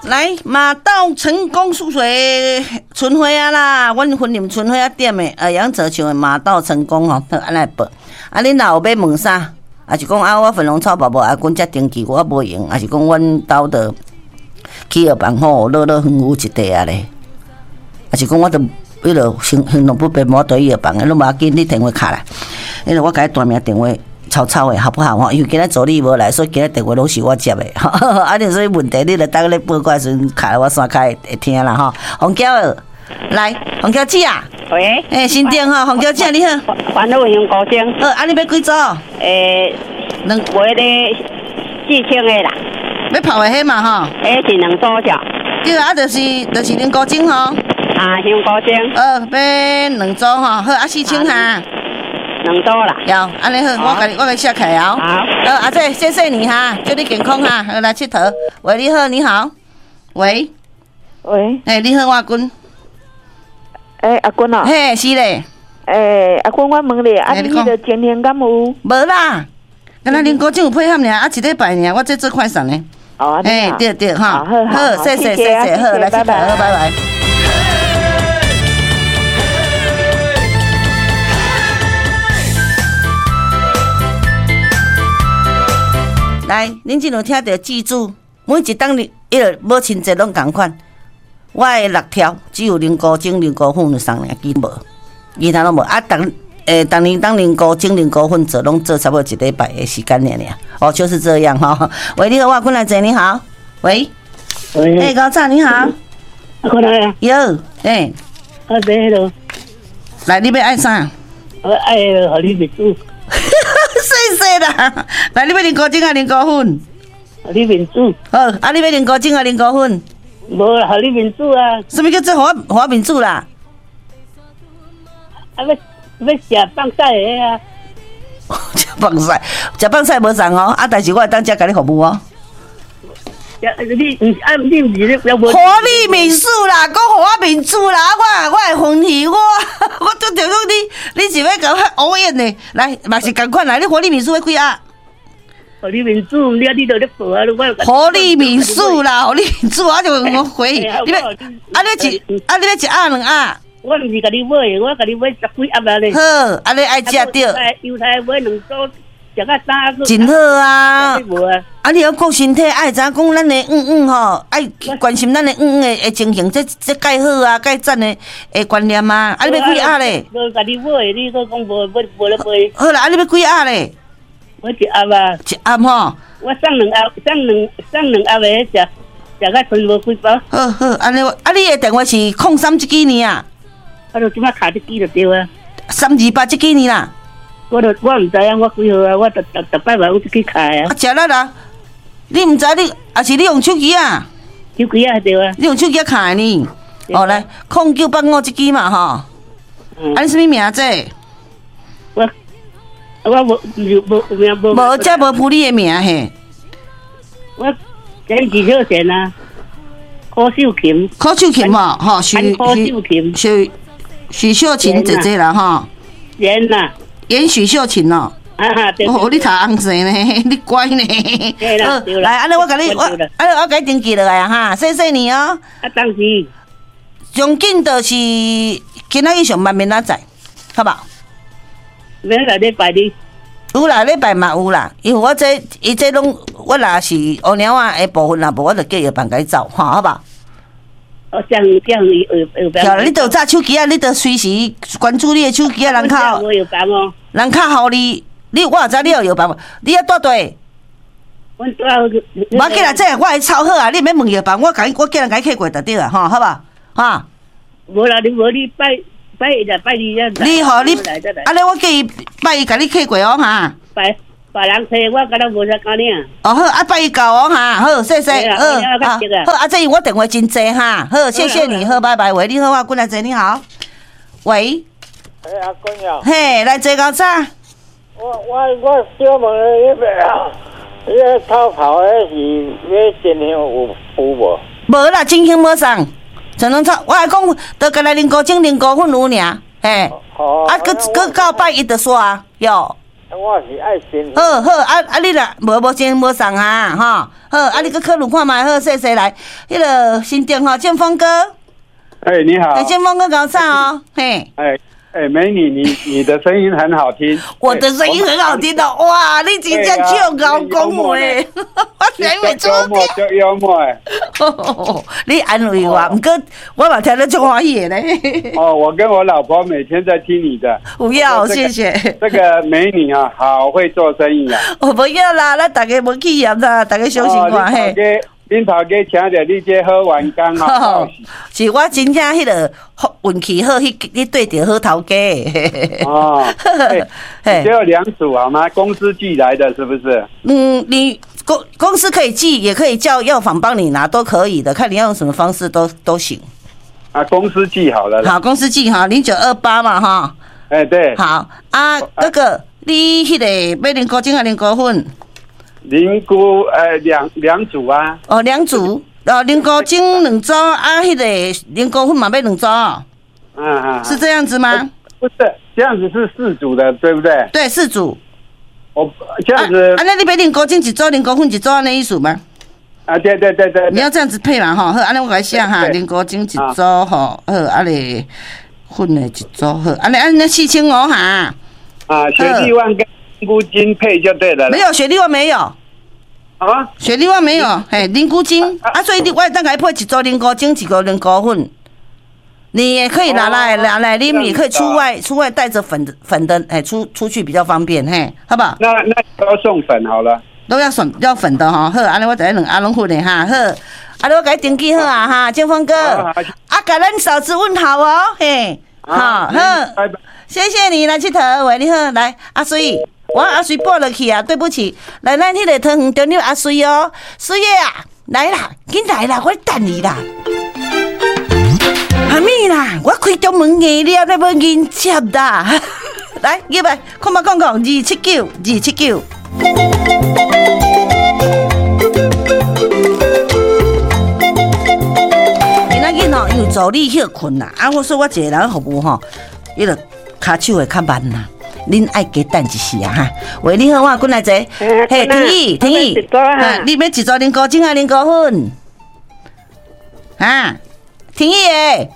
来马到成功输水春花啊啦，阮婚姻春花啊店的杨泽像的马到成功吼，安来报。啊，恁若有要问啥？啊是讲啊，我粉红草宝宝啊，阮遮登记我无用，啊是讲阮兜的企业办吼，乐乐园有一地啊咧，啊是讲我都迄落行动不便，我对伊个办个，拢无要紧，你电话卡来，迄落我甲伊大名电话。草草的好不好？因为今仔助理无来，所以今仔电话拢是我接的。啊，你所以问题，你著等咧报过时阵，卡我山卡会听啦吼。洪娇儿，来，洪娇姐啊， 喂， 新店吼，洪娇姐你好。 环路用高精。 啊，你要几组？ 我咧4000个啦。 要泡的迄嘛吼？ 是2组只。 对啊，就是恁高精吼。 啊，用高精。 要2组吼，好啊，4000哈。 2组啦， 有，安尼好，我给写起来哦。 好， 阿姐，谢谢你哈，祝你健康哈，来佚佗。喂，你好，你好，喂，你好，阿君。 阿君哦。 嘿，是咧。 阿君，我问你，你迄个前天敢有？ 无啦，敢若恁高精有配合尔，一礼拜尔，我这做快闪呢。 哦， 对哈， 好， 谢谢，好，来佚佗，好，拜拜。来，恁即两听着记住，每一档迄个母亲节拢共款。我的6条只有零高精、零高粉就送俩，其无，其他拢无。啊，当年零高精、零高粉做拢做差不多一礼拜的时间尔。哦，就是这样哈。喂，你好，我过来坐，你好。喂，高赞你好。 过来啊。 有， 我坐迄落。 来，你要爱啥？ 我爱互你秘书。 谢谢啦！来，你要零高精啊，零高粉？ 你民主。 好，啊，你要零高精啊，零高粉？ 无啦，互你民主啊。 什么叫做互我民主啦？ 啊，要食放菜的啊。 食放菜无送哦，啊，但是我会当遮甲你服务哦。 你唔是咧？ 互你民主啦，讲互我民主啦，我会欢喜我都着讲你是要甲我乌烟的，来嘛是共款来，你互你民主要几啊？ 互你民主，你就咧报啊！ 互你民主啦，互你民主，我就我回你要，你要一鸭2鸭？ 我毋是甲你买，我甲你买10几鸭啊咧。 好，安尼爱食着。 油菜买2组，食啊3个。 真好啊！啊，你要顾身体，爱知影讲咱的吼，爱关心咱的的情形，这介好啊，介赞的观念啊！啊，你要几鸭咧？ 无甲你买，你搁讲无咧买。 好啦，啊，你要几鸭咧？ 我1鸭啊。 1鸭吼。 我送2鸭，送2鸭的食甲剩无几包。 好，安尼啊，你的电话是03这几年啊？ 我就即马卡这支就对啊。 328这几年啦？ 我毋知影我几号啊，我逐摆嘛有去开啊。 食啦啦，你毋知你，还是你用手机啊？ 手机啊对啊。 你用手机开呢？哦，来0985这支嘛吼。安什么名字？ 我无这无谱你的名嘿。 我真是小钱啊，柯秀琴嘛，吼，许秀琴姐姐啦，吼。 严啦。 严许秀琴哦。 对。 哦，你读红色呢，你乖呢。 对啦，对啦。 来，安尼我甲你，我甲你登记落来啊哈，谢谢你哦。 啊，当时。 上紧就是今仔日上班明仔载，好不好？ 明仔礼拜日。 有啦，礼拜嘛有啦，因为我伊这拢我若是乌鸟啊的部分啦，无我就叫伊办改走，好不好？ 这样对啦，你著炸手机啊，你著随时关注你的手机啊，人靠。 我有办哦。 人靠互你，我也知你有办法，你要带对。 我带。 无紧啦，这我会抄好啊，你免问药房，我叫人甲你客过就对啊，吼，好不好？哈。 无啦，你拜一拜二呀。 你好，你安尼我叫伊拜一甲你客过哦哈。 别人找我，敢若无啥讲呢。 哦好，啊拜一到哦哈，好谢谢，好啊，这我电话真济哈，好谢谢你，好拜拜，喂，你好啊，过来坐，你好，喂。 阿君呀。 嘿，来坐到早。 我小问迄个啊，迄个偷跑迄是要真香有无？ 无啦，真香无送，全拢炒。我来讲，都干来零高精、零高粉有尔，嘿。啊，搁到拜一就煞哟。 我是爱先。 好，你啦，无先无送哈，哈，好，你搁考虑看卖，好，谢谢来，迄个新店吼，建峰哥， 你好， 建峰哥搞啥哦？嘿， 美女，你的声音很好听， 我的声音很好听的，哇，你真正唱高讲话，我真会做就幽默哎， 你安慰我，不过我嘛听得足欢喜的咧。 我跟我老婆每天在听你的， 不要，谢谢。 这个美女啊，好会做生意啊。 我不要啦，咱大家无去嫌啦，大家小心看嘿。 恁头家请着你这好员工哦， 是我真正迄个运气好，迄对着好头家。 只有2组好吗？公司寄来的是不是？ 你公司可以寄，也可以叫药房帮你拿，都可以的，看你要用什么方式都行。 公司寄好了。好， 公司寄哈，0928嘛哈。 对。 好啊，那个你迄个要零高精还零高粉？ 零菇两组啊。 2组，零高精2组啊，迄个零高粉嘛要2组。是这样子吗？ 不是，这样子是4组的，对不对？ 对，4组。 这样子。 那你要零高精1组，零高粉1组那意思吗？ 对。 你要这样子配嘛哈，好，安尼我来写哈，零高精1组吼，好，安尼粉的1组好，安尼4500哈。 雪莉旺跟零菇精配就对了。 没有雪莉旺没有。雪莉旺没有，零菇精所以我当然配1组零菇精，1组零菇粉。你也可以拿来啉，也可以出外带着粉的，出去比较方便，好不好？ 那都送粉好了。 都要粉的哈，好，安尼我再两拢粉的哈，好，安尼我给你登记好啊哈，建峰哥，给咱嫂子问好哦，好，谢谢你来佚佗，喂，你好，来阿水，我阿水拨落去啊，对不起，来咱迄个汤圆中了阿水哦，水爷啊，来啦，紧来啦，我等你啦。阿咪啦，我开中门硬了，你要紧接啦。来，入来，看嘛讲279。今仔日因为助理休困啦，我说我一个人服务吼，伊个骹手会较慢啦。恁爱加等一时啊哈。喂，你好，我过来坐。嘿，天意，你要1组零菇精还零菇粉？天意诶，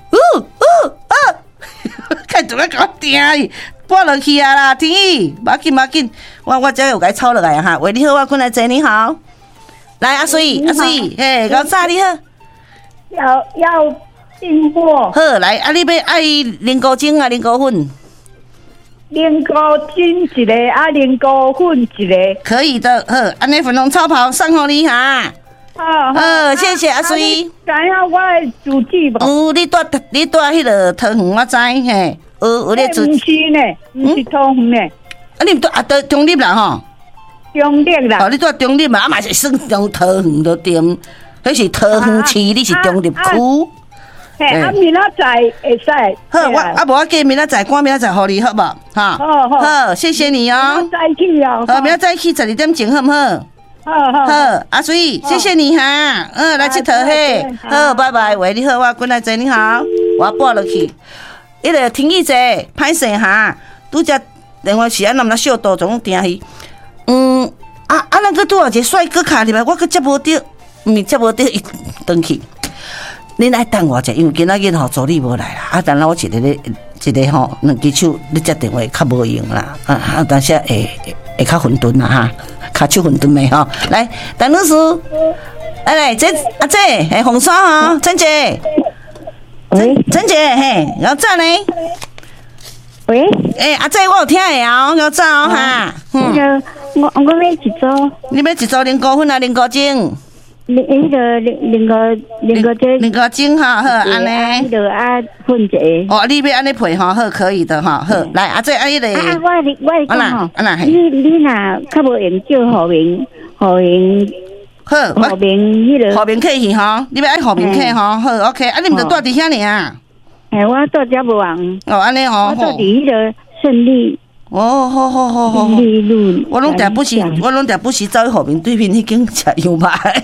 看怎么搞定？拨落去啊啦，天意，马紧，我只有该抄落来哈。喂，你好，我过来坐，你好。来，阿水，嘿，搞啥你好？ 要订货。 好，来，你要爱零菇精啊，零菇粉？ 零菇精一个，零菇粉一个。 可以的，好，安尼粉红超跑送给你哈。好，谢谢阿水。 知影我的主旨无？ 你带迄个汤圆我知嘿。有咧主。不是呢，不是汤圆呢。 你唔带中立啦吼？ 中立啦。 你带中立嘛？嘛是算用汤圆就对，迄是汤圆市，你是中立区。 明仔载会使。 好，无要紧，明仔载赶明仔载互你好无？好，谢谢你哦。 明仔载去哦。 明仔载去12点钟好不好？好，阿水，谢谢你哈，来佚佗嘿，好，拜拜，喂，你好，我过来坐，你好，我拨落去，迄个天意者，歹势哈，拄则电话是咱小道总定去，咱个拄有一个帅哥卡入来，我个接无到，接无到伊转去，恁爱等我者，因为今仔日吼助理无来啦，等下我一个吼2支手，你接电话较无用啦，但是会较混沌啦哈。卡手混沌没哈，来，陈律师，来，这阿姐，红刷哈，陈姐，陈姐，然后再呢？ 喂， 阿姐，我有听的哦，然后再哦哈， 我要1组， 你要1组零菇粉啊，零菇精？ 那个零个精哈，好，安尼。 那个粉一个。 你要安尼配哈，好，可以的哈，好，来，阿姐，迄个。 我讲吼，你若较无用叫后面，好，后面迄个。 后面客去哈，你要爱后面客哈，好 ，OK， 你毋着住伫遐尔啊？ 我住遮无人。 安尼吼。 我住伫迄个顺利。 好。我拢定不时走去后面对面迄间食羊排。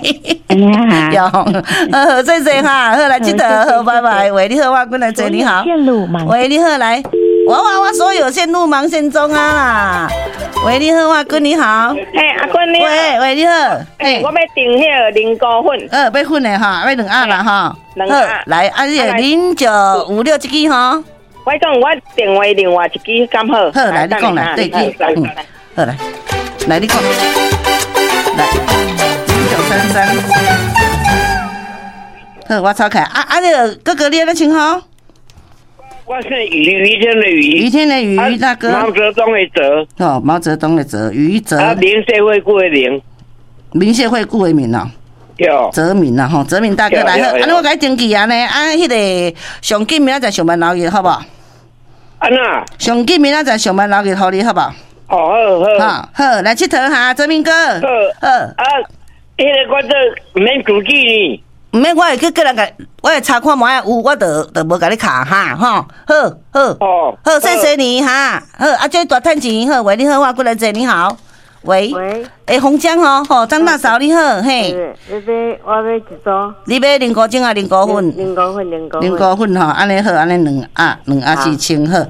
有，谢谢哈，好来佚佗，好，拜拜。喂，你好，我过来坐，你好。喂，你好，来。 我所有线路忙线中啊啦。喂，你好，阿君你好。 嘿，阿君你好。 喂，你好。 嘿，我要订迄个菱膏粉。 要粉的哈，要2盒啦哈。 2盒。 来，你0956这支哈。 我讲我订位另外一支刚好。 好，来你讲来，对，好来，你讲。来，0933。好，我抄开那个哥哥，你的称号？ 我是于天的于， 于天的于，大哥。 毛泽东的泽。 哦，毛泽东的泽，于泽。 民社会顾的民。 民社会顾的民哦。 对。 泽民啦吼，泽民大哥来好，我给你登记啊呢，迄个上紧明仔载上班劳日好不好？ 那。 上紧明仔载上班劳日，互你好不好？ 好， 好，来佚佗哈，泽民哥。好。 迄个我这免主记呢。 唔免，我会去个人甲，我会查看卖有，我就无甲你卡哈，吼，好，谢谢你哈，好，这大趁钱，好，喂，你好，我过来坐，你好，喂，红姜吼，张大嫂你好，嘿， 我要一组， 你要菱膏精啊，菱膏粉， 菱膏粉吼，安尼好，安尼2盒4000好，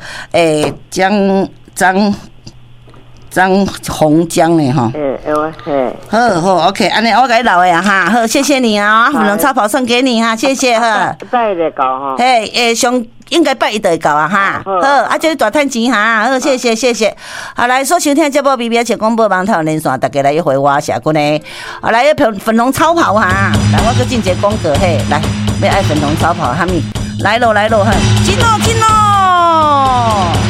张红姜的哈，好 ，OK， 安尼我给你留的啊哈，好，谢谢你啊，粉龙超跑送给你哈，谢谢哈， 拜就到哈， 上应该拜一就会到啊哈，好，这大趁钱哈，好，谢谢，好来，所收听节目 BBS 节广播网台连线，大家来一回我社群呢，好来粉龙超跑哈，来我去进一个广告嘿，来要爱粉龙超跑哈咪，来咯哈，进咯。